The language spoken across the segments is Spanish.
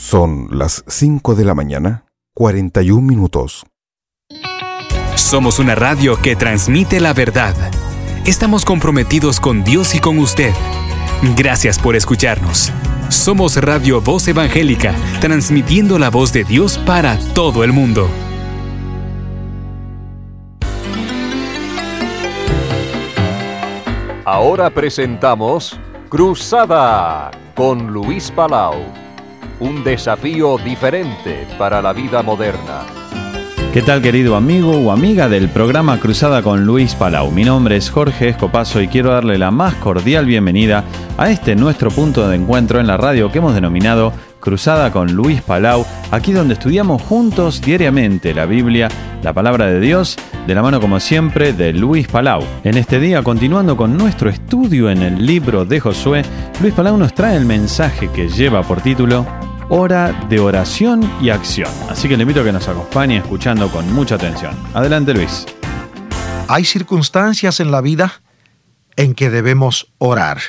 Son las 5 de la mañana, 41 minutos. Somos una radio que transmite la verdad. Estamos comprometidos con Dios y con usted. Gracias por escucharnos. Somos Radio Voz Evangélica, transmitiendo la voz de Dios para todo el mundo. Ahora presentamos Cruzada con Luis Palau. Un desafío diferente para la vida moderna. ¿Qué tal, querido amigo o amiga del programa Cruzada con Luis Palau? Mi nombre es Jorge Escopazo y quiero darle la más cordial bienvenida a este nuestro punto de encuentro en la radio que hemos denominado Cruzada con Luis Palau, aquí donde estudiamos juntos diariamente la Biblia, la Palabra de Dios, de la mano como siempre de Luis Palau. En este día, continuando con nuestro estudio en el libro de Josué, Luis Palau nos trae el mensaje que lleva por título Hora de oración y acción. Así que le invito a que nos acompañe escuchando con mucha atención. Adelante, Luis. Hay circunstancias en la vida en que debemos orar.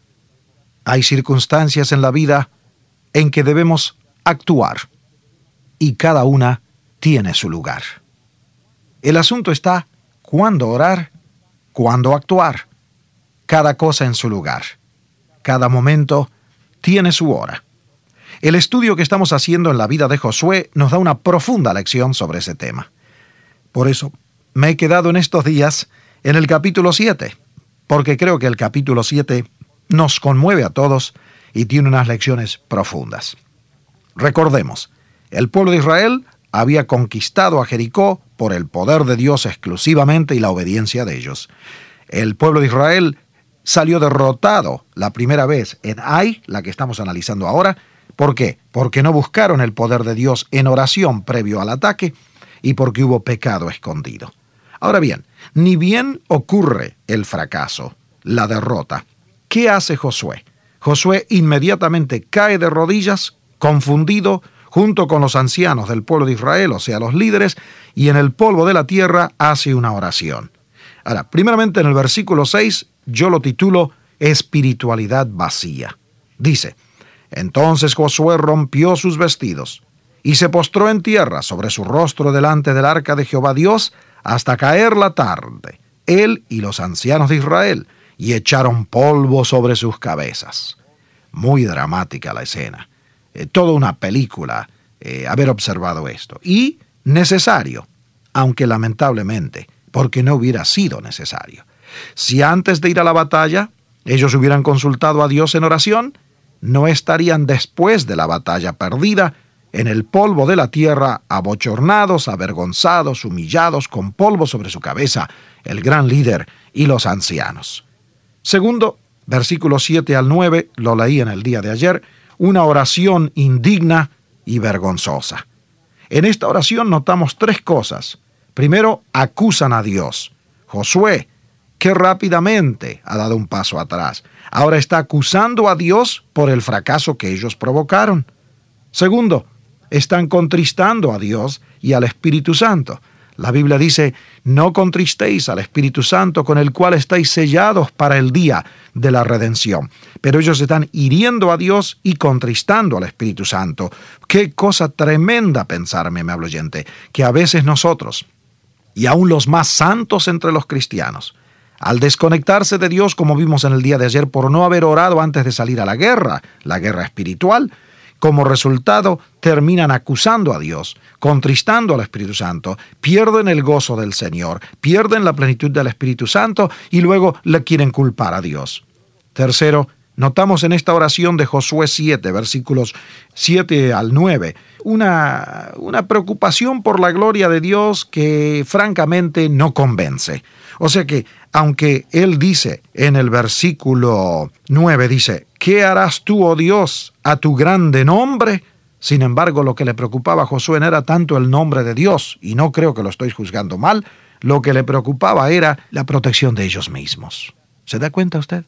Hay circunstancias en la vida en que debemos actuar. Y cada una tiene su lugar. El asunto está cuándo orar, cuándo actuar. Cada cosa en su lugar. Cada momento tiene su hora. El estudio que estamos haciendo en la vida de Josué nos da una profunda lección sobre ese tema. Por eso, me he quedado en estos días en el capítulo 7, porque creo que el capítulo 7 nos conmueve a todos y tiene unas lecciones profundas. Recordemos, el pueblo de Israel había conquistado a Jericó por el poder de Dios exclusivamente y la obediencia de ellos. El pueblo de Israel salió derrotado la primera vez en Ai, la que estamos analizando ahora. ¿Por qué? Porque no buscaron el poder de Dios en oración previo al ataque y porque hubo pecado escondido. Ahora bien, ni bien ocurre el fracaso, la derrota. ¿Qué hace Josué? Josué inmediatamente cae de rodillas, confundido, junto con los ancianos del pueblo de Israel, o sea, los líderes, y en el polvo de la tierra hace una oración. Ahora, primeramente en el versículo 6, yo lo titulo Espiritualidad vacía. Dice: Entonces Josué rompió sus vestidos y se postró en tierra sobre su rostro delante del arca de Jehová Dios hasta caer la tarde, él y los ancianos de Israel, y echaron polvo sobre sus cabezas. Muy dramática la escena. Toda una película haber observado esto. Y necesario, aunque lamentablemente, porque no hubiera sido necesario. Si antes de ir a la batalla ellos hubieran consultado a Dios en oración, no estarían después de la batalla perdida en el polvo de la tierra, abochornados, avergonzados, humillados, con polvo sobre su cabeza, el gran líder y los ancianos. Segundo, versículos 7 al 9, lo leí en el día de ayer, una oración indigna y vergonzosa. En esta oración notamos tres cosas. Primero, acusan a Dios. Josué, que rápidamente ha dado un paso atrás, ahora está acusando a Dios por el fracaso que ellos provocaron. Segundo, están contristando a Dios y al Espíritu Santo. La Biblia dice: no contristéis al Espíritu Santo, con el cual estáis sellados para el día de la redención. Pero ellos están hiriendo a Dios y contristando al Espíritu Santo. Qué cosa tremenda pensar, mi amable oyente, que a veces nosotros, y aún los más santos entre los cristianos, al desconectarse de Dios, como vimos en el día de ayer, por no haber orado antes de salir a la guerra espiritual, como resultado terminan acusando a Dios, contristando al Espíritu Santo, pierden el gozo del Señor, pierden la plenitud del Espíritu Santo y luego le quieren culpar a Dios. Tercero, notamos en esta oración de Josué 7, versículos 7 al 9, una preocupación por la gloria de Dios que francamente no convence. O sea que, aunque él dice en el versículo 9, dice: ¿qué harás tú, oh Dios, a tu grande nombre? Sin embargo, lo que le preocupaba a Josué no era tanto el nombre de Dios, y no creo que lo estoy juzgando mal, lo que le preocupaba era la protección de ellos mismos. ¿Se da cuenta usted?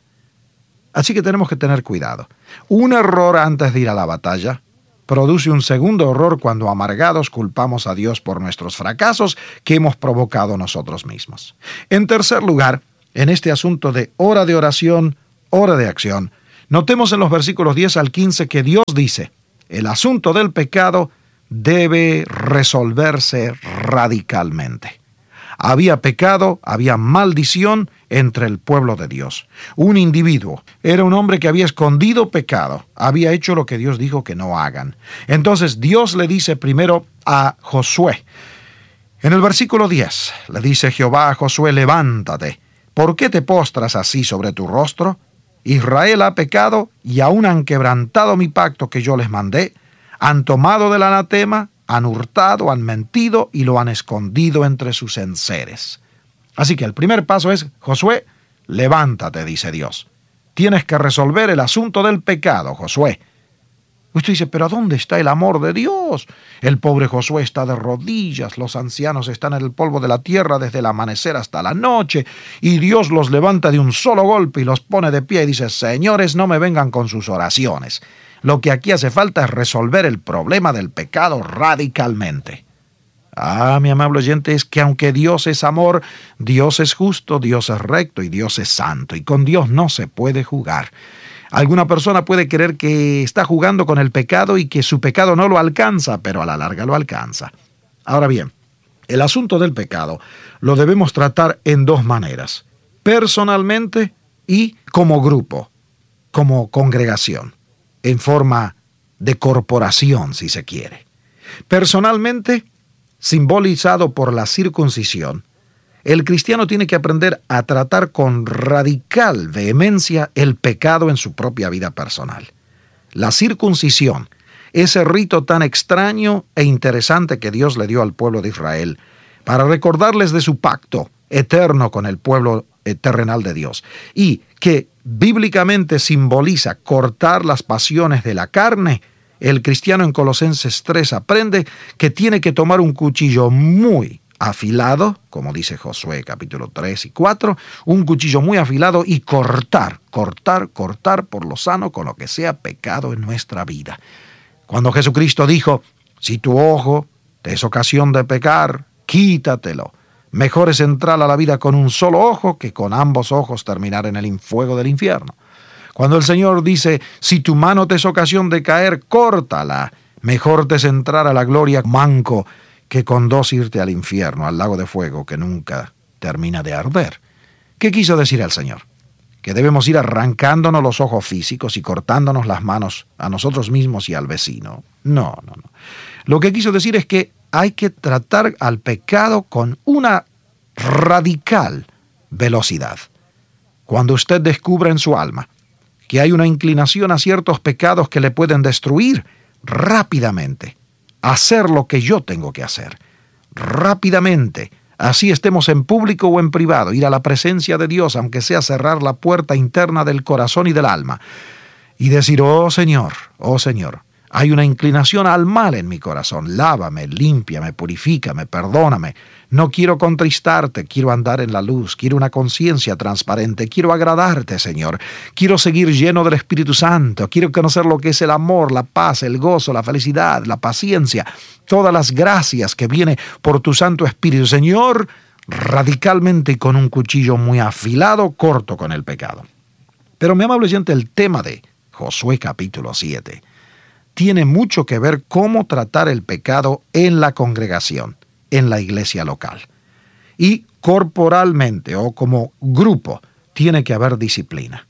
Así que tenemos que tener cuidado. Un error antes de ir a la batalla produce un segundo error cuando amargados culpamos a Dios por nuestros fracasos que hemos provocado nosotros mismos. En tercer lugar, en este asunto de hora de oración, hora de acción, notemos en los versículos 10 al 15 que Dios dice: el asunto del pecado debe resolverse radicalmente. Había pecado, había maldición entre el pueblo de Dios. Un individuo era un hombre que había escondido pecado, había hecho lo que Dios dijo que no hagan. Entonces Dios le dice primero a Josué, en el versículo 10, le dice Jehová a Josué, levántate, ¿por qué te postras así sobre tu rostro? Israel ha pecado y aún han quebrantado mi pacto que yo les mandé, han tomado del anatema, han hurtado, han mentido y lo han escondido entre sus enseres. Así que el primer paso es, Josué, levántate, dice Dios. Tienes que resolver el asunto del pecado, Josué. Usted dice, ¿pero dónde está el amor de Dios? El pobre Josué está de rodillas, los ancianos están en el polvo de la tierra desde el amanecer hasta la noche, y Dios los levanta de un solo golpe y los pone de pie y dice, señores, no me vengan con sus oraciones. Lo que aquí hace falta es resolver el problema del pecado radicalmente. Mi amable oyente, es que aunque Dios es amor, Dios es justo, Dios es recto y Dios es santo, y con Dios no se puede jugar. Alguna persona puede creer que está jugando con el pecado y que su pecado no lo alcanza, pero a la larga lo alcanza. Ahora bien, el asunto del pecado lo debemos tratar en dos maneras, personalmente y como grupo, como congregación, en forma de corporación, si se quiere. Personalmente, simbolizado por la circuncisión, el cristiano tiene que aprender a tratar con radical vehemencia el pecado en su propia vida personal. La circuncisión, ese rito tan extraño e interesante que Dios le dio al pueblo de Israel, para recordarles de su pacto eterno con el pueblo terrenal de Dios, y que bíblicamente simboliza cortar las pasiones de la carne, el cristiano en Colosenses 3 aprende que tiene que tomar un cuchillo muy afilado, como dice Josué capítulo 3 y 4, un cuchillo muy afilado y cortar por lo sano con lo que sea pecado en nuestra vida. Cuando Jesucristo dijo, si tu ojo te es ocasión de pecar, quítatelo. Mejor es entrar a la vida con un solo ojo que con ambos ojos terminar en el fuego del infierno. Cuando el Señor dice, si tu mano te es ocasión de caer, córtala. Mejor te es entrar a la gloria manco que con dos irte al infierno, al lago de fuego que nunca termina de arder. ¿Qué quiso decir el Señor? ¿Que debemos ir arrancándonos los ojos físicos y cortándonos las manos a nosotros mismos y al vecino? No. Lo que quiso decir es que hay que tratar al pecado con una radical velocidad. Cuando usted descubra en su alma que hay una inclinación a ciertos pecados que le pueden destruir, rápidamente hacer lo que yo tengo que hacer. Rápidamente, así estemos en público o en privado, ir a la presencia de Dios, aunque sea cerrar la puerta interna del corazón y del alma, y decir, oh Señor, hay una inclinación al mal en mi corazón, lávame, límpiame, purifícame, perdóname. No quiero contristarte, quiero andar en la luz, quiero una conciencia transparente, quiero agradarte, Señor. Quiero seguir lleno del Espíritu Santo, quiero conocer lo que es el amor, la paz, el gozo, la felicidad, la paciencia, todas las gracias que vienen por tu Santo Espíritu. Señor, radicalmente y con un cuchillo muy afilado, corto con el pecado. Pero, mi amable oyente, el tema de Josué capítulo 7 tiene mucho que ver cómo tratar el pecado en la congregación, en la iglesia local. Y corporalmente o como grupo tiene que haber disciplina.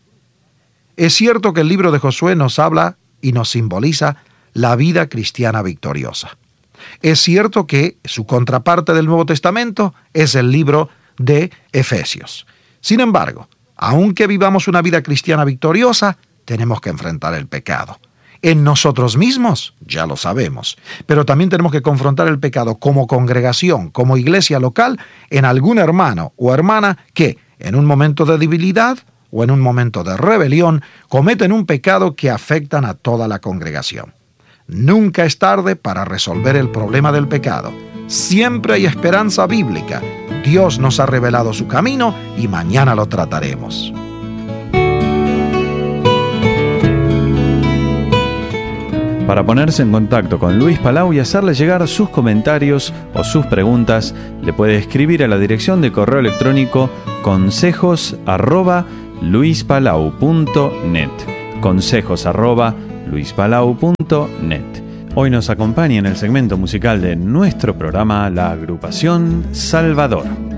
Es cierto que el libro de Josué nos habla y nos simboliza la vida cristiana victoriosa. Es cierto que su contraparte del Nuevo Testamento es el libro de Efesios. Sin embargo, aunque vivamos una vida cristiana victoriosa, tenemos que enfrentar el pecado. En nosotros mismos, ya lo sabemos, pero también tenemos que confrontar el pecado como congregación, como iglesia local, en algún hermano o hermana que, en un momento de debilidad o en un momento de rebelión, cometen un pecado que afectan a toda la congregación. Nunca es tarde para resolver el problema del pecado. Siempre hay esperanza bíblica. Dios nos ha revelado su camino y mañana lo trataremos. Para ponerse en contacto con Luis Palau y hacerle llegar sus comentarios o sus preguntas, le puede escribir a la dirección de correo electrónico consejos@luispalau.net. consejos@ luispalau.net. Hoy nos acompaña en el segmento musical de nuestro programa la agrupación Salvador.